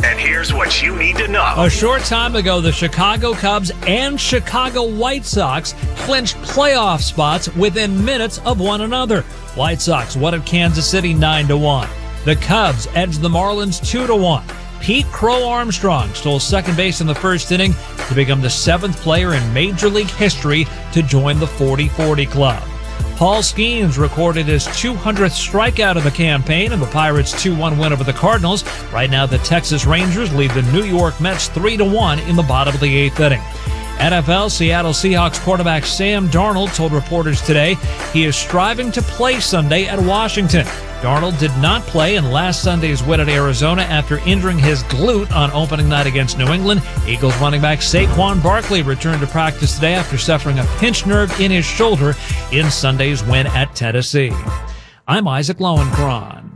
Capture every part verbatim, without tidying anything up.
And here's what you need to know. A short time ago, the Chicago Cubs and Chicago White Sox clinched playoff spots within minutes of one another. White Sox won at Kansas City nine to one. The Cubs edged the Marlins two to one. Pete Crow Armstrong stole second base in the first inning to become the seventh player in Major League history to join the forty forty club. Paul Skeens recorded his two hundredth strikeout of the campaign in the Pirates' two one win over the Cardinals. Right now, the Texas Rangers lead the New York Mets three to one in the bottom of the eighth inning. N F L Seattle Seahawks quarterback Sam Darnold told reporters today he is striving to play Sunday at Washington. Darnold did not play in last Sunday's win at Arizona after injuring his glute on opening night against New England. Eagles running back Saquon Barkley returned to practice today after suffering a pinched nerve in his shoulder in Sunday's win at Tennessee. I'm Isaac Lowenkron.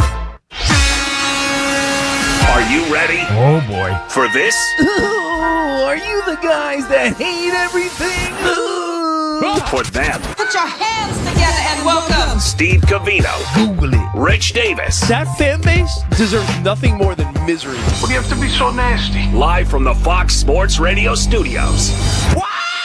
Are you ready? Oh, boy. For this? Ooh, are you the guys that hate everything? Ooh. For them. Put your hands together and welcome Steve Covino. Google it. Rich Davis. That fan base deserves nothing more than misery. Why do you have to be so nasty? Live from the Fox Sports Radio studios. Wow!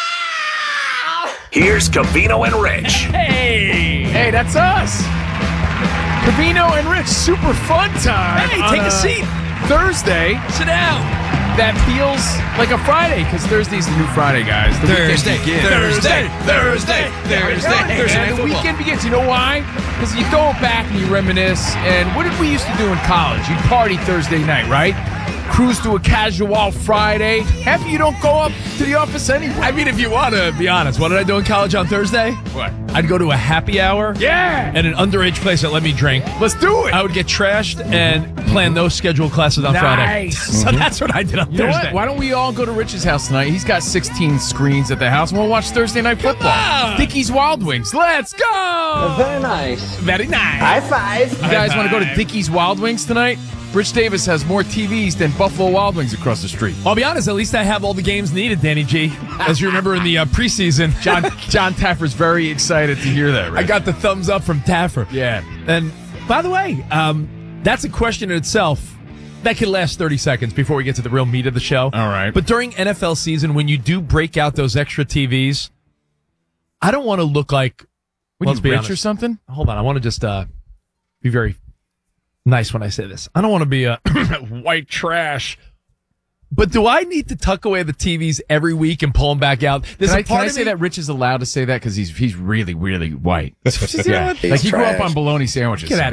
Here's Covino and Rich. Hey! Hey, that's us. Covino and Rich, super fun time. Hey, take a seat. Thursday. Sit down. That feels like a Friday, because Thursday's the new Friday, guys. The Thursday, weekend begins. Thursday, Thursday, Thursday, And, Thursday and night the football. weekend begins. You know why? Because you go back and you reminisce. And what did we used to do in college? You'd party Thursday night, right? Cruise to a casual Friday. Happy you don't go up to the office anyway. I mean, if you want to be honest, what did I do in college on Thursday? What? I'd go to a happy hour. Yeah. And an underage place that let me drink. Let's do it. I would get trashed and plan those scheduled classes on Friday. Nice. So that's what I did on You know Thursday. what? Why don't we all go to Rich's house tonight? He's got sixteen screens at the house, and we'll watch Thursday Night Football. on. Dickie's Wild Wings. Let's go! Very nice. Very nice. High five. You guys want to go to Dickie's Wild Wings tonight? Rich Davis has more T Vs than Buffalo Wild Wings across the street. I'll be honest, at least I have all the games needed, Danny G. As you remember in the uh, preseason, John John Taffer's very excited to hear that, I Rich. got the thumbs up from Taffer. Yeah. And by the way, um, that's a question in itself that could last thirty seconds before we get to the real meat of the show. All right. But during N F L season, when you do break out those extra T Vs, I don't want to look like, What, let's you be rich honest. or something? Hold on, I want to just uh, be very nice when I say this. I don't want to be a white trash. But do I need to tuck away the T Vs every week and pull them back out? There's Can I, a can part I of say me- that Rich is allowed to say that because he's he's really really white. You know what? Like he grew up on bologna sandwiches. Get out of